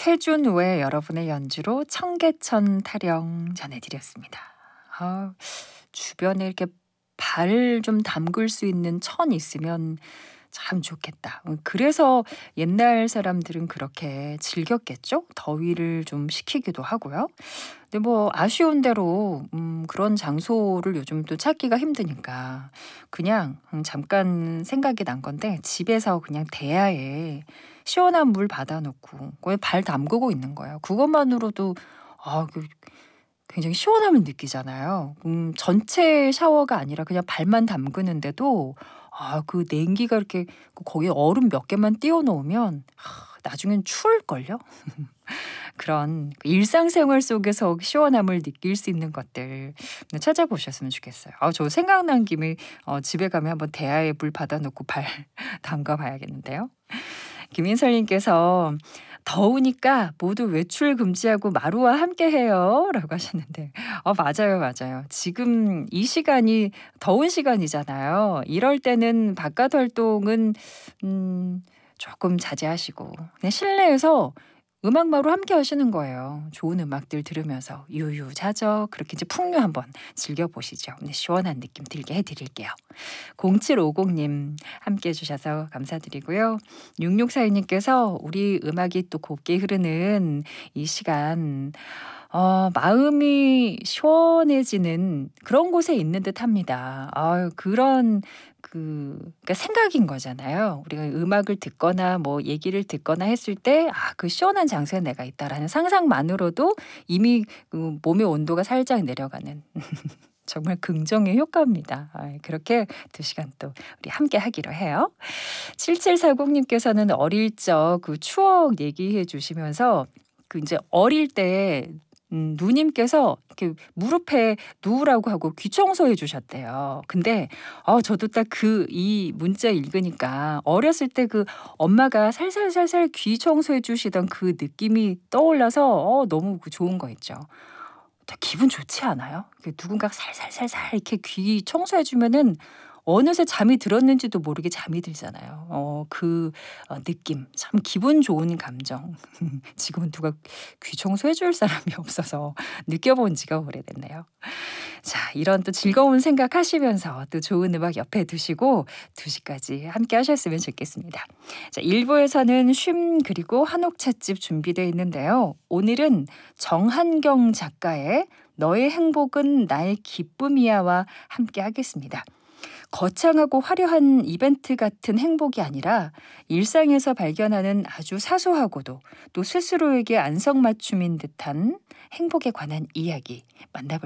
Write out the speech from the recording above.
최준우의 여러분의 연주로 청계천 타령 전해드렸습니다. 아, 주변에 이렇게 발 좀 담글 수 있는 천 있으면 참 좋겠다. 그래서 옛날 사람들은 그렇게 즐겼겠죠? 더위를 좀 식히기도 하고요. 근데 뭐 아쉬운 대로 그런 장소를 요즘 또 찾기가 힘드니까 그냥 잠깐 생각이 난 건데 집에서 그냥 대야에 시원한 물 받아 놓고 거기에 발 담그고 있는 거예요. 그것만으로도 굉장히 시원함을 느끼잖아요. 전체 샤워가 아니라 그냥 발만 담그는데도 그 냉기가 이렇게 거기에 얼음 몇 개만 띄워 놓으면 나중엔 추울걸요? 그런 일상생활 속에서 시원함을 느낄 수 있는 것들 찾아보셨으면 좋겠어요. 저 생각난 김에 집에 가면 한번 대야에 물 받아 놓고 발 담가 봐야겠는데요. 김인설님께서 더우니까 모두 외출 금지하고 마루와 함께해요 라고 하셨는데 맞아요, 맞아요. 지금 이 시간이 더운 시간이잖아요. 이럴 때는 바깥 활동은 조금 자제하시고 그냥 실내에서 음악마루 함께 하시는 거예요. 좋은 음악들 들으면서 유유자적 그렇게 이제 풍류 한번 즐겨보시죠. 시원한 느낌 들게 해드릴게요. 0750님 함께 해주셔서 감사드리고요. 6642님께서 우리 음악이 또 곱게 흐르는 이 시간 마음이 시원해지는 그런 곳에 있는 듯합니다. 그런 그러니까 생각인 거잖아요. 우리가 음악을 듣거나 뭐 얘기를 듣거나 했을 때 그 시원한 장소에 내가 있다라는 상상만으로도 이미 그 몸의 온도가 살짝 내려가는 정말 긍정의 효과입니다. 그렇게 2시간 또 우리 함께 하기로 해요. 7740님께서는 어릴 적 그 추억 얘기해 주시면서 이제 어릴 때 누님께서 이렇게 무릎에 누우라고 하고 귀 청소해 주셨대요. 근데 저도 딱 이 문자 읽으니까 어렸을 때 그 엄마가 살살살살 귀 청소해 주시던 그 느낌이 떠올라서 너무 좋은 거 있죠. 기분 좋지 않아요? 누군가가 살살살살 이렇게 귀 청소해 주면은 어느새 잠이 들었는지도 모르게 잠이 들잖아요. 느낌 참 기분 좋은 감정. 지금은 누가 귀 청소해 줄 사람이 없어서 느껴본 지가 오래됐네요. 자, 이런 또 즐거운 생각하시면서 또 좋은 음악 옆에 두시고 2시까지 함께 하셨으면 좋겠습니다. 자, 1부에서는 쉼 그리고 한옥 찻집 준비되어 있는데요. 오늘은 정한경 작가의 너의 행복은 나의 기쁨이야와 함께 하겠습니다. 거창하고 화려한 이벤트 같은 행복이 아니라 일상에서 발견하는 아주 사소하고도 또 스스로에게 안성맞춤인 듯한 행복에 관한 이야기 만나볼